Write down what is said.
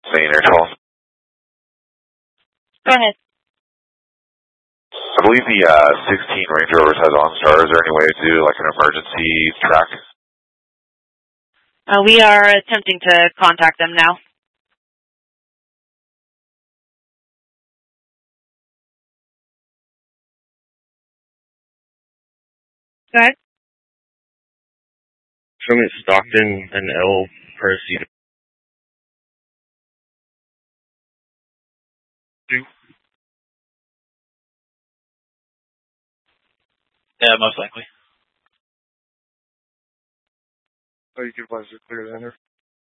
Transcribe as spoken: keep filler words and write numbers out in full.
Main Air twelve. Go ahead. I believe the uh, sixteen Range Rovers has OnStar. Is there any way to do like an emergency track? Uh, we are attempting to contact them now. Go ahead. Show me Stockton and L per seat. Yeah, most likely. Oh, you can advise to clear the enter.